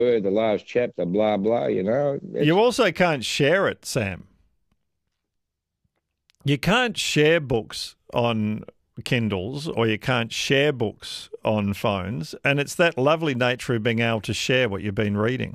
word, the last chapter, blah, blah, You also can't share it, Sam. You can't share books on Kindles or you can't share books on phones, and it's that lovely nature of being able to share what you've been reading.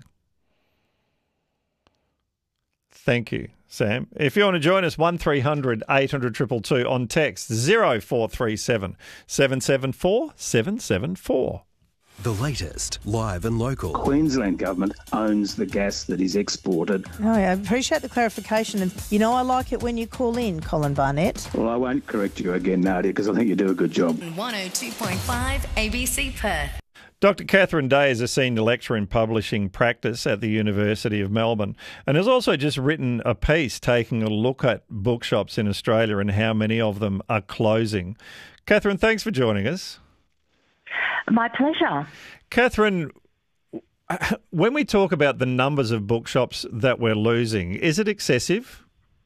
Thank you, Sam. If you want to join us, 1300 800 222 on text 0437 774 774. The latest, live and local. Queensland Government owns the gas that is exported. Oh, yeah, I appreciate the clarification. And, I like it when you call in, Colin Barnett. Well, I won't correct you again, Nadia, because I think you do a good job. 102.5 ABC Perth. Dr. Catherine Day is a senior lecturer in publishing practice at the University of Melbourne and has also just written a piece taking a look at bookshops in Australia and how many of them are closing. Catherine, thanks for joining us. My pleasure. Catherine, when we talk about the numbers of bookshops that we're losing, is it excessive?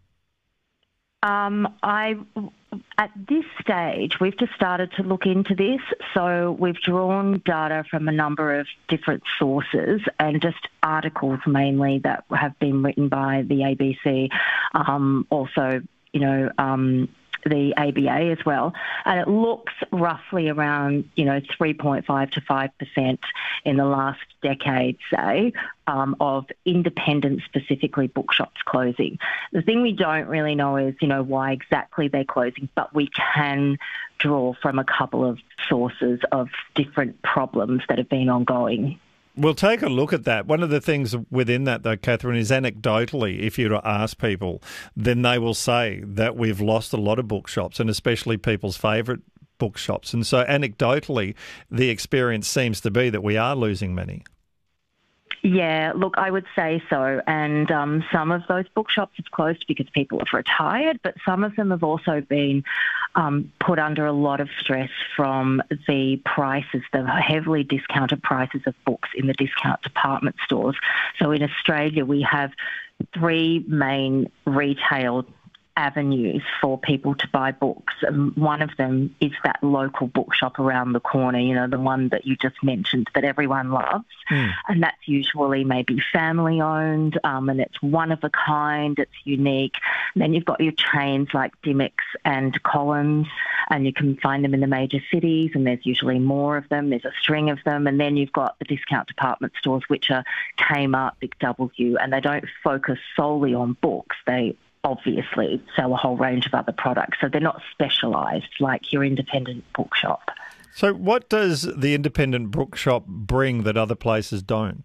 At this stage, we've just started to look into this. So we've drawn data from a number of different sources and just articles mainly that have been written by the ABC, also, the ABA as well, and it looks roughly around 3.5 to 5% in the last decade, say, of independent, specifically bookshops closing. The thing we don't really know is, why exactly they're closing, but we can draw from a couple of sources of different problems that have been ongoing. We'll take a look at that. One of the things within that, though, Catherine, is anecdotally, if you were to ask people, then they will say that we've lost a lot of bookshops and especially people's favourite bookshops. And so anecdotally, the experience seems to be that we are losing many. Yeah, look, I would say so. And some of those bookshops have closed because people have retired, but some of them have also been put under a lot of stress from the prices, the heavily discounted prices of books in the discount department stores. So in Australia, we have three main retail avenues for people to buy books. And one of them is that local bookshop around the corner, the one that you just mentioned that everyone loves. And that's usually maybe family owned, and it's one of a kind, it's unique. And then you've got your chains like Dymocks and Collins, and you can find them in the major cities, and there's usually more of them. There's a string of them. And then you've got the discount department stores, which are Kmart, Big W, and they don't focus solely on books. They obviously sell a whole range of other products. So they're not specialised like your independent bookshop. So what does the independent bookshop bring that other places don't?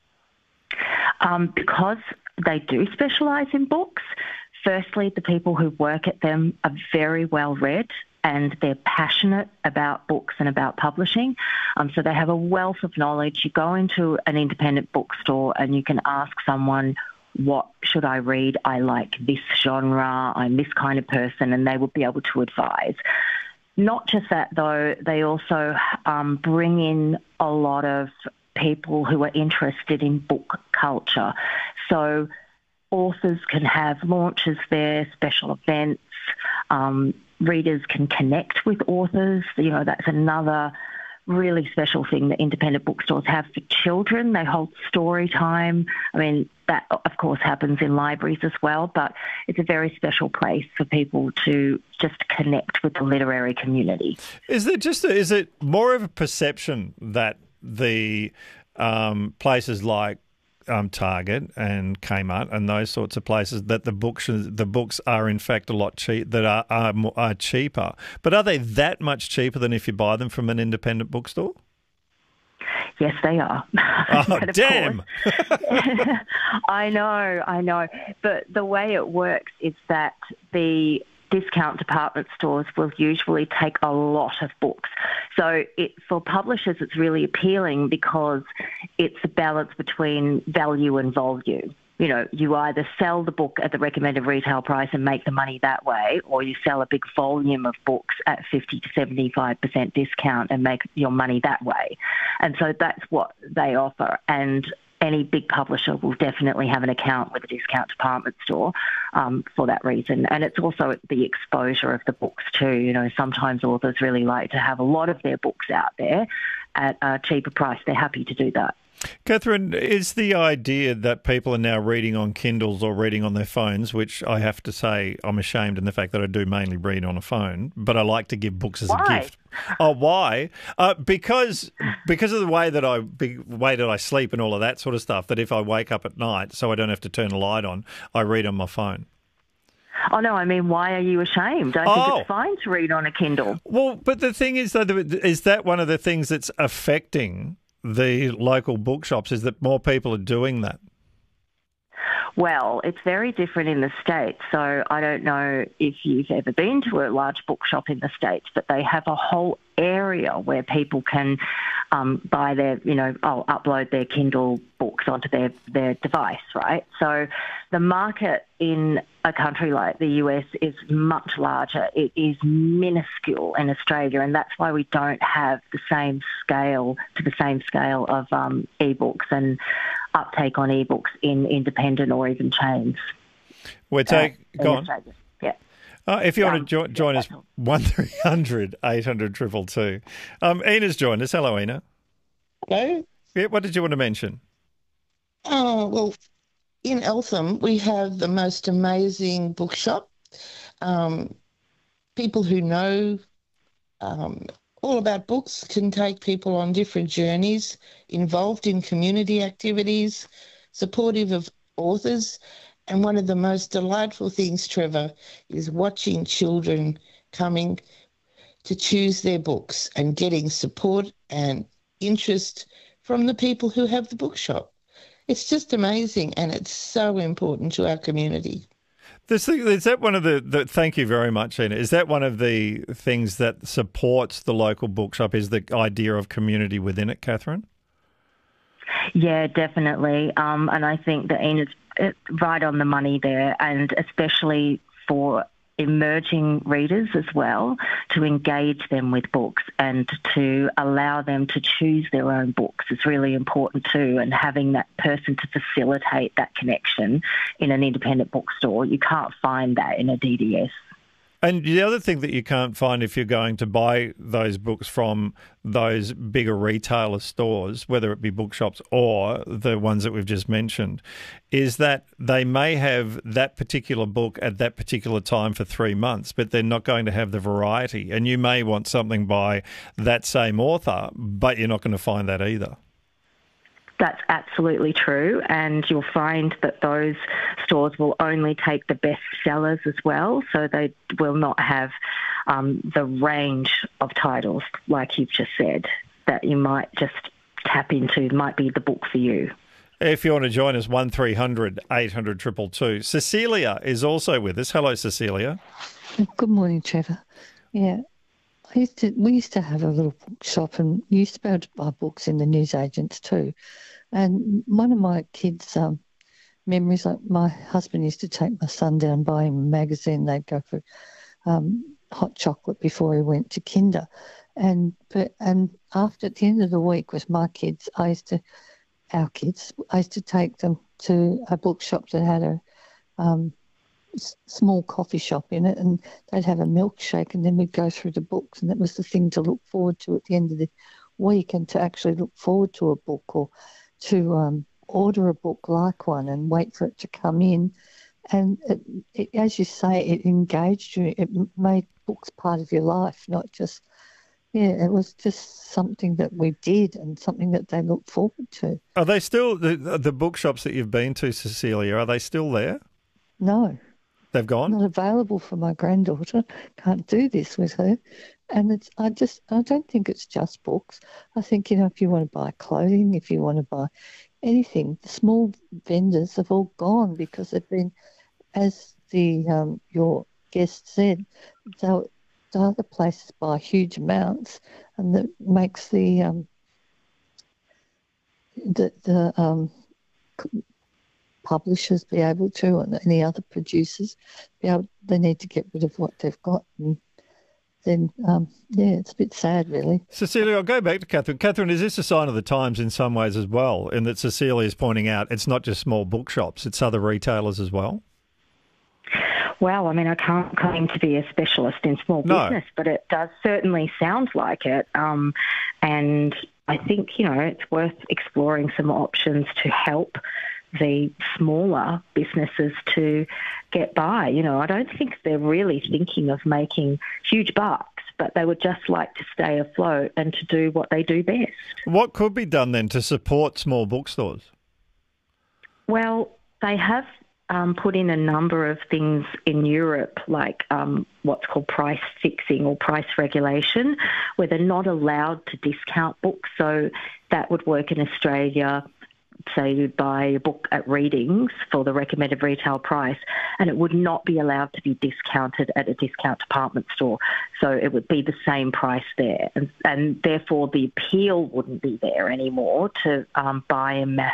Because they do specialise in books, firstly, the people who work at them are very well read and they're passionate about books and about publishing. So they have a wealth of knowledge. You go into an independent bookstore and you can ask someone, what should I read? I like this genre, I'm this kind of person, and they will be able to advise. Not just that, though, they also bring in a lot of people who are interested in book culture. So authors can have launches there, special events. Readers can connect with authors. That's another really special thing that independent bookstores have for children. They hold story time. I mean, that, of course, happens in libraries as well, but it's a very special place for people to just connect with the literary community. Is it more of a perception that the places like Target and Kmart and those sorts of places that the books are in fact a lot are cheaper, but are they that much cheaper than if you buy them from an independent bookstore? Yes, they are. Oh, damn! I know. But the way it works is that the discount department stores will usually take a lot of books. So for publishers, it's really appealing because it's a balance between value and volume. You either sell the book at the recommended retail price and make the money that way, or you sell a big volume of books at 50 to 75% discount and make your money that way. And so that's what they offer. And any big publisher will definitely have an account with a discount department store for that reason. And it's also the exposure of the books too. Sometimes authors really like to have a lot of their books out there at a cheaper price. They're happy to do that. Catherine, is the idea that people are now reading on Kindles or reading on their phones, which I have to say I'm ashamed in the fact that I do mainly read on a phone, but I like to give books as a gift. Oh, why? Because of the way that I sleep and all of that sort of stuff, that if I wake up at night so I don't have to turn the light on, I read on my phone. Oh, no, I mean, why are you ashamed? I think it's fine to read on a Kindle. Well, but the thing is, though, is that one of the things that's affecting the local bookshops, is that more people are doing that? Well, it's very different in the States. So I don't know if you've ever been to a large bookshop in the States, but they have a whole area where people can buy their, upload their Kindle books onto their device, right? So the market in a country like the US is much larger. It is minuscule in Australia, and that's why we don't have the same scale of ebooks and uptake on ebooks in independent or even chains. Go on. Yeah. If you want to join us, 1300 800 222. Ina's joined us. Hello, Ina. Hello. Yeah, what did you want to mention? Oh, well, in Eltham, we have the most amazing bookshop. People who know all about books can take people on different journeys, involved in community activities, supportive of authors. And one of the most delightful things, Trevor, is watching children coming to choose their books and getting support and interest from the people who have the bookshop. It's just amazing, and it's so important to our community. Is that one of the thank you very much, Ina. Is that one of the things that supports the local bookshop, is the idea of community within it, Catherine? Yeah, definitely. And I think that Ina's right on the money there, and especially for emerging readers as well, to engage them with books and to allow them to choose their own books is really important too, and having that person to facilitate that connection in an independent bookstore. You can't find that in a DDS. And the other thing that you can't find if you're going to buy those books from those bigger retailer stores, whether it be bookshops or the ones that we've just mentioned, is that they may have that particular book at that particular time for 3 months, but they're not going to have the variety. And you may want something by that same author, but you're not going to find that either. That's absolutely true, and you'll find that those stores will only take the best sellers as well, so they will not have the range of titles, like you've just said, that you might just tap into, might be the book for you. If you want to join us, 1300 800 222. Cecilia is also with us. Hello, Cecilia. Good morning, Trevor. Yeah. We used to have a little bookshop, and you used to be able to buy books in the newsagents too. And one of my kids' memories, like my husband used to take my son down, buy him a magazine. They'd go for hot chocolate before he went to kinder. And after, at the end of the week with my kids, I used to take them to a bookshop that had a small coffee shop in it, and they'd have a milkshake, and then we'd go through the books, and that was the thing to look forward to at the end of the week, and to actually look forward to a book, or to order a book like one and wait for it to come in. And it, as you say, it engaged you. It made books part of your life, not just, it was just something that we did and something that they looked forward to. Are they still, the bookshops that you've been to, Cecilia, are they still there? No. They've gone? Not available for my granddaughter. Can't do this with her. And I don't think it's just books. I think, if you want to buy clothing, if you want to buy anything, the small vendors have all gone because they've been, as your guest said, the other places buy huge amounts, and that makes the publishers be able to, and any other producers they need to get rid of what they've got, and then it's a bit sad, really. Cecilia, I'll go back to Catherine. Catherine, is this a sign of the times in some ways as well, in that Cecilia is pointing out it's not just small bookshops, it's other retailers as well? Well, I mean, I can't claim to be a specialist in small business, but it does certainly sound like it. And I think, it's worth exploring some options to help the smaller businesses to get by. I don't think they're really thinking of making huge bucks, but they would just like to stay afloat and to do what they do best. What could be done then to support small bookstores? Well, they have put in a number of things in Europe, like what's called price fixing or price regulation, where they're not allowed to discount books. So that would work in Australia. Say you buy a book at Readings for the recommended retail price, and it would not be allowed to be discounted at a discount department store. So it would be the same price there, and therefore the appeal wouldn't be there anymore to buy a mass,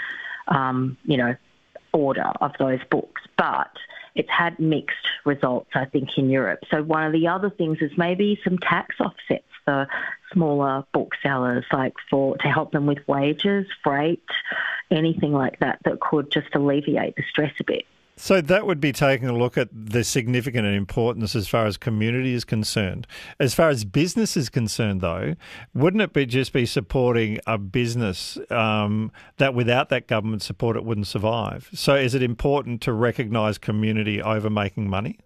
order of those books. But it's had mixed results, I think, in Europe. So one of the other things is maybe some tax offsets for smaller booksellers, like to help them with wages, freight, anything like that could just alleviate the stress a bit. So that would be taking a look at the significant importance as far as community is concerned. As far as business is concerned, though, wouldn't it just be supporting a business that without that government support it wouldn't survive? So is it important to recognise community over making money?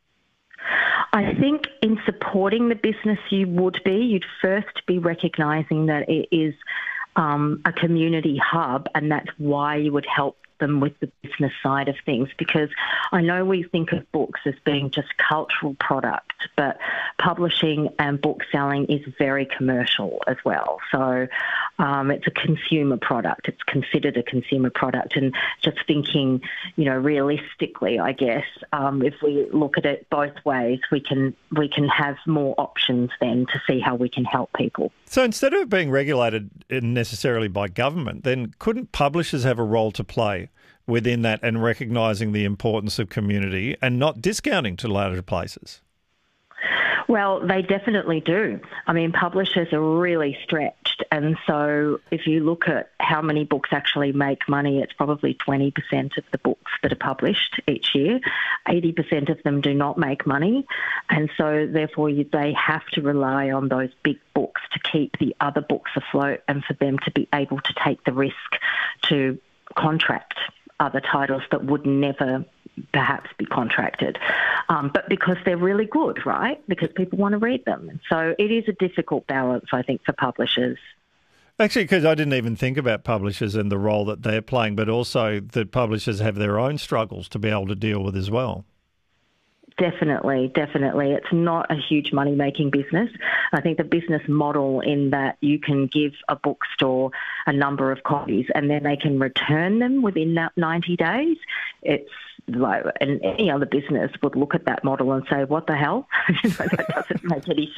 I think in supporting the business you'd first be recognising that it is a community hub, and that's why you would help them with the business side of things, because I know we think of books as being just cultural product, but publishing and book selling is very commercial as well. So it's a consumer product. It's considered a consumer product, and just thinking, realistically, I guess, if we look at it both ways, we can have more options then to see how we can help people. So instead of being regulated necessarily by government, then couldn't publishers have a role to play within that and recognising the importance of community and not discounting to larger places? Well, they definitely do. I mean, publishers are really stretched. And so if you look at how many books actually make money, it's probably 20% of the books that are published each year. 80% of them do not make money. And so therefore they have to rely on those big books to keep the other books afloat and for them to be able to take the risk to contract other titles that would never perhaps be contracted, but because they're really good, right? Because people want to read them. So it is a difficult balance, I think, for publishers. Actually, because I didn't even think about publishers and the role that they're playing, but also that publishers have their own struggles to be able to deal with as well. Definitely. It's not a huge money-making business. I think the business model in that you can give a bookstore a number of copies and then they can return them within that 90 days. It's like, and any other business would look at that model and say, what the hell? That doesn't make any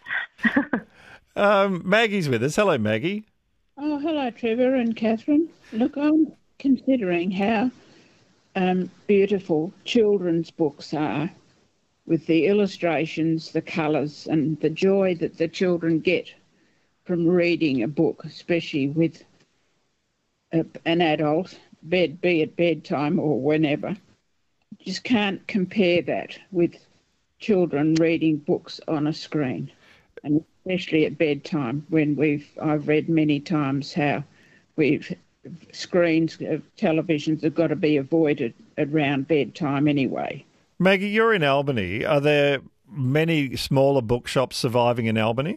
sense. Maggie's with us. Hello, Maggie. Oh, hello, Trevor and Catherine. Look, I'm considering how beautiful children's books are, with the illustrations, the colours, and the joy that the children get from reading a book, especially with an adult, be it bedtime or whenever. Just can't compare that with children reading books on a screen, and especially at bedtime, when I've read many times how screens of televisions have got to be avoided around bedtime anyway. Maggie, you're in Albany. Are there many smaller bookshops surviving in Albany?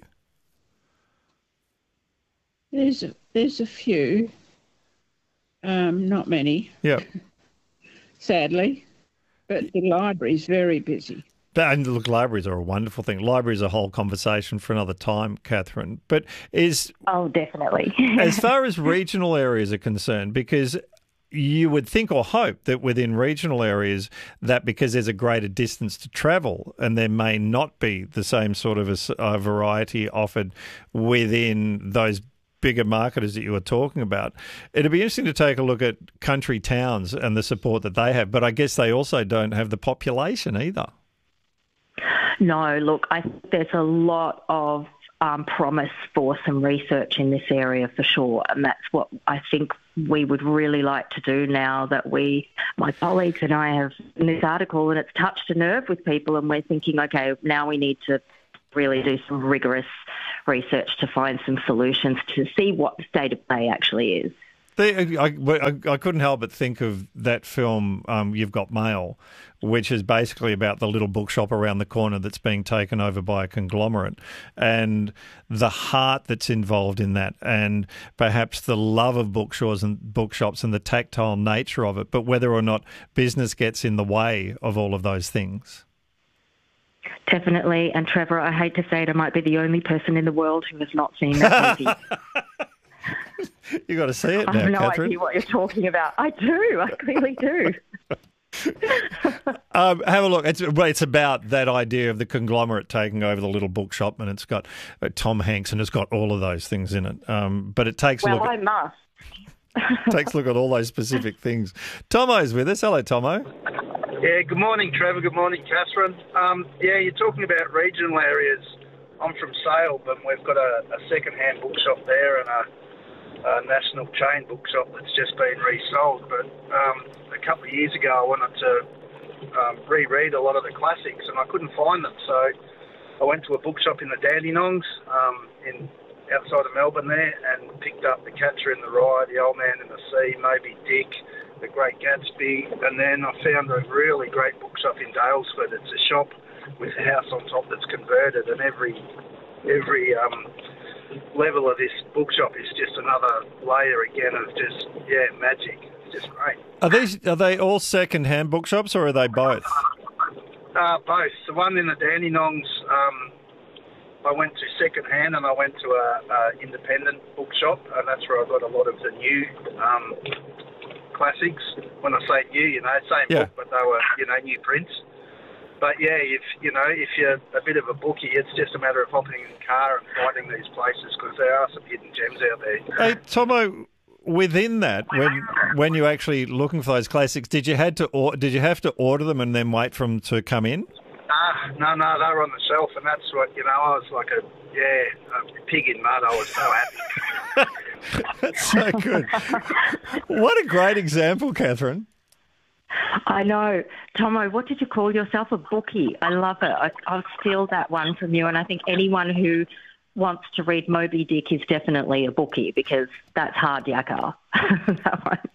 There's a few, not many. Yeah. Sadly, but the library's very busy. And look, libraries are a wonderful thing. Libraries are a whole conversation for another time, Catherine. But Oh, definitely. as far as regional areas are concerned, because you would think or hope that within regional areas that because there's a greater distance to travel and there may not be the same sort of a variety offered within those bigger marketers that you were talking about. It'd be interesting to take a look at country towns and the support that they have, but I guess they also don't have the population either. No, look, I think there's a lot of promise for some research in this area for sure, and that's what I think we would really like to do now that my colleagues and I have in this article, and it's touched a nerve with people, and we're thinking, okay, now we need to really do some rigorous research to find some solutions to see what the state of play actually is. I couldn't help but think of that film, You've Got Mail, which is basically about the little bookshop around the corner that's being taken over by a conglomerate, and the heart that's involved in that, and perhaps the love of bookshops and the tactile nature of it, but whether or not business gets in the way of all of those things. Definitely. And Trevor, I hate to say it, I might be the only person in the world who has not seen that movie. You got to see it now, I have no Catherine. idea what you're talking about. I do. I clearly do. Have a look. It's about that idea of the conglomerate taking over the little bookshop, and it's got Tom Hanks, and it's got all of those things in it. But it takes a look. I must. Takes a look at all those specific things. Tomo's with us. Hello, Tomo. Yeah, good morning, Trevor. Good morning, Catherine. Yeah, you're talking about regional areas. I'm from Sale, and we've got a second-hand bookshop there and a national chain bookshop that's just been resold. But a couple of years ago, I wanted to reread a lot of the classics, and I couldn't find them. So I went to a bookshop in the Dandenongs outside of Melbourne there, and picked up The Catcher in the Rye, The Old Man and the Sea, Moby Dick, The Great Gatsby, and then I found a really great bookshop in Dalesford. It's a shop with a house on top that's converted, and every level of this bookshop is just another layer again of just magic. It's just great. Are they all second-hand bookshops, or are they both? Both. The one in the Dandenongs, I went to second-hand, and I went to a independent bookshop, and that's where I got a lot of the new classics. When I say new, same book, but they were new prints. But yeah, if you're a bit of a bookie, it's just a matter of hopping in the car and finding these places, because there are some hidden gems out there. Hey, Tomo, within that, when you're actually looking for those classics, did you have to order them and then wait for them to come in? No, they were on the shelf, and that's what I was like a pig in mud. I was so happy. That's so good. What a great example, Catherine. I know. Tomo, what did you call yourself? A bookie. I love it. I'll steal that one from you, and I think anyone who wants to read Moby Dick is definitely a bookie, because that's hard yakka. That one.